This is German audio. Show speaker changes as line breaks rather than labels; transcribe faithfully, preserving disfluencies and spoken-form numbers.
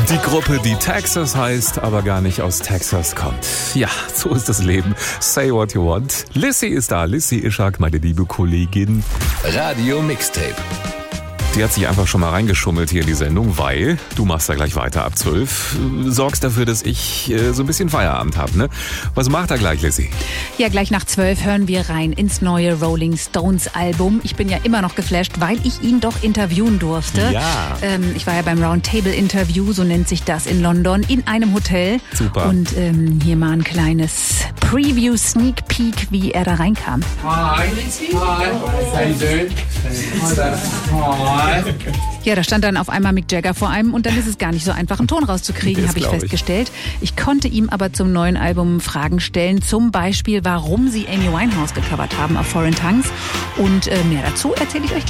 Die Gruppe, die Texas heißt, aber gar nicht aus Texas kommt. Ja, so ist das Leben. Say what you want. Lissy ist da. Lissy Ishak, meine liebe Kollegin.
Radio Mixtape.
Die hat sich einfach schon mal reingeschummelt hier in die Sendung, weil du machst da gleich weiter ab zwölf. Sorgst dafür, dass ich äh, so ein bisschen Feierabend habe, ne? Was macht er gleich, Lissy?
Ja, gleich nach zwölf hören wir rein ins neue Rolling Stones Album. Ich bin ja immer noch geflasht, weil ich ihn doch interviewen durfte.
Ja.
Ähm, ich war ja beim Roundtable Interview, so nennt sich das, in London, in einem Hotel.
Super.
Und ähm, hier mal ein kleines Preview, Sneak Peek, wie er da reinkam.
Hi, Lissy. Hi. How you doing? Hi.
Ja, da stand dann auf einmal Mick Jagger vor einem und dann ist es gar nicht so einfach, einen Ton rauszukriegen, habe ich festgestellt. Ich konnte ihm aber zum neuen Album Fragen stellen, zum Beispiel, warum sie Amy Winehouse gecovert haben auf Foreign Tongues. Und äh, mehr dazu erzähle ich euch